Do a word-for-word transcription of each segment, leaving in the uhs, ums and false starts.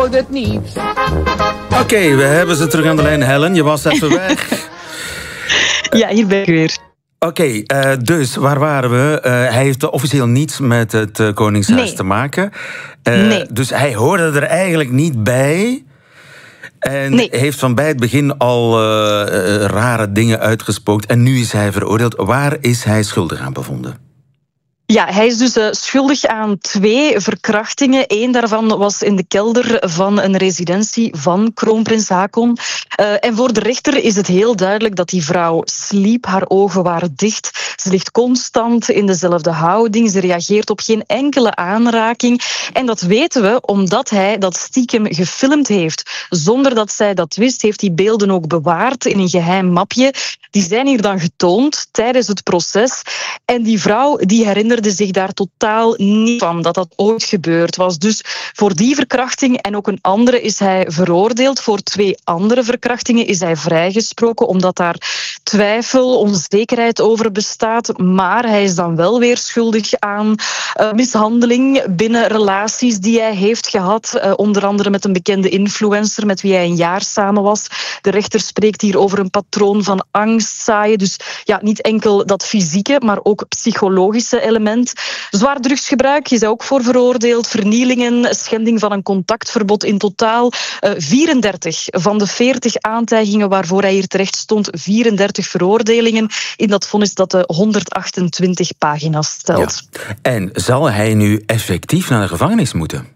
het niet. Oké, okay, we hebben ze terug aan de lijn. Helen, je was even weg. Ja, hier ben ik weer. Oké, okay, uh, dus waar waren we? Uh, hij heeft officieel niets met het uh, Koningshuis nee. te maken. Uh, nee. Dus hij hoorde er eigenlijk niet bij. En nee. heeft van bij het begin al uh, uh, rare dingen uitgespookt. En nu is hij veroordeeld. Waar is hij schuldig aan bevonden? Ja, hij is dus uh, schuldig aan twee verkrachtingen. Eén daarvan was in de kelder van een residentie van kroonprins Haakon. Uh, en voor de rechter is het heel duidelijk dat die vrouw sliep. Haar ogen waren dicht. Ze ligt constant in dezelfde houding. Ze reageert op geen enkele aanraking. En dat weten we omdat hij dat stiekem gefilmd heeft. Zonder dat zij dat wist, heeft hij beelden ook bewaard in een geheim mapje. Die zijn hier dan getoond tijdens het proces. En die vrouw die herinnerde zich daar totaal niet van dat dat ooit gebeurd was. Dus voor die verkrachting en ook een andere is hij veroordeeld. Voor twee andere verkrachtingen is hij vrijgesproken omdat daar twijfel, onzekerheid over bestaat. Maar hij is dan wel weer schuldig aan uh, mishandeling binnen relaties die hij heeft gehad. Uh, onder andere met een bekende influencer met wie hij een jaar samen was. De rechter spreekt hier over een patroon van angstzaaien. Dus ja, niet enkel dat fysieke, maar ook psychologische element. Zwaar drugsgebruik is hij ook voor veroordeeld. Vernielingen, schending van een contactverbod. In totaal uh, vierendertig van de veertig aantijgingen waarvoor hij hier terecht stond. vierendertig veroordelingen in dat vonnis dat de honderdachtentwintig pagina's stelt. Ja. En zal hij nu effectief naar de gevangenis moeten?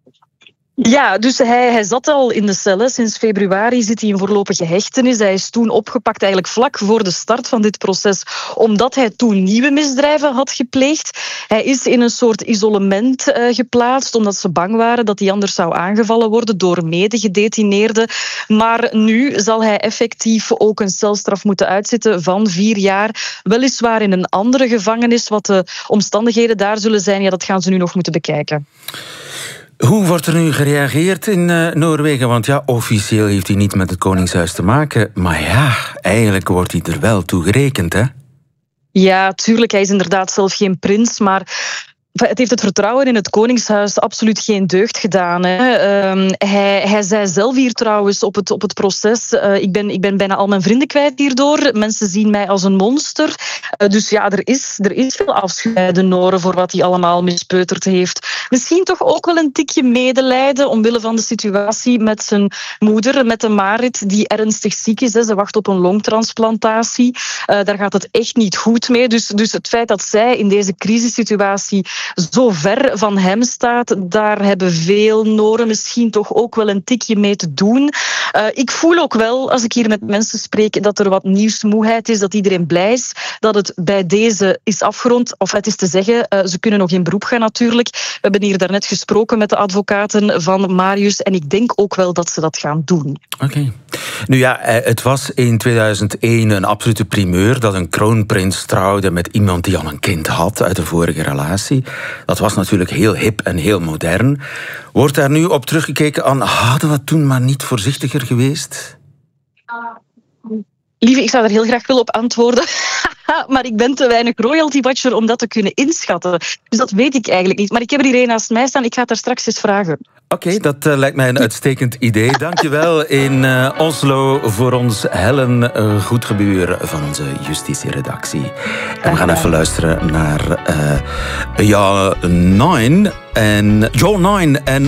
Ja, dus hij, hij zat al in de cellen. Sinds februari zit hij in voorlopige hechtenis. Hij is toen opgepakt eigenlijk vlak voor de start van dit proces, omdat hij toen nieuwe misdrijven had gepleegd. Hij is in een soort isolement uh, geplaatst, omdat ze bang waren dat hij anders zou aangevallen worden door medegedetineerden. Maar nu zal hij effectief ook een celstraf moeten uitzitten van vier jaar. Weliswaar in een andere gevangenis. Wat de omstandigheden daar zullen zijn, ja, dat gaan ze nu nog moeten bekijken. Hoe wordt er nu gereageerd in uh, Noorwegen? Want ja, officieel heeft hij niet met het Koningshuis te maken. Maar ja, eigenlijk wordt hij er wel toe gerekend, hè? Ja, tuurlijk. Hij is inderdaad zelf geen prins, maar het heeft het vertrouwen in het Koningshuis absoluut geen deugd gedaan. Hè. Uh, hij, hij zei zelf hier trouwens op het, op het proces, uh, ik, ben, ik ben bijna al mijn vrienden kwijt hierdoor. Mensen zien mij als een monster. Uh, dus ja, er is, er is veel afschuw bij de Noren voor wat hij allemaal mispeuterd heeft. Misschien toch ook wel een tikje medelijden omwille van de situatie met zijn moeder, met de Marit, die ernstig ziek is. Hè. Ze wacht op een longtransplantatie. Uh, daar gaat het echt niet goed mee. Dus, dus het feit dat zij in deze crisissituatie zo ver van hem staat, daar hebben veel Noren misschien toch ook wel een tikje mee te doen. Uh, ik voel ook wel, als ik hier met mensen spreek, dat er wat nieuwsmoeheid is, dat iedereen blij is, dat het bij deze is afgerond. Of het is te zeggen, uh, ze kunnen nog in beroep gaan natuurlijk. We hebben hier daarnet gesproken met de advocaten van Marius en ik denk ook wel dat ze dat gaan doen. Oké. Okay. Nu ja, het was in tweeduizend één een absolute primeur dat een kroonprins trouwde met iemand die al een kind had uit een vorige relatie. Dat was natuurlijk heel hip en heel modern. Wordt daar nu op teruggekeken aan, hadden we toen maar niet voorzichtiger geweest? Lieve, ik zou er heel graag willen op antwoorden. Maar ik ben te weinig royalty watcher om dat te kunnen inschatten. Dus dat weet ik eigenlijk niet. Maar ik heb er hier een naast mij staan. Ik ga het daar straks eens vragen. Oké, okay, dat uh, lijkt mij een uitstekend idee. Dankjewel in uh, Oslo voor ons Helen uh, Goedgebuur van onze justitieredactie. En we gaan even luisteren naar uh, ja, Nine en Joel Nine en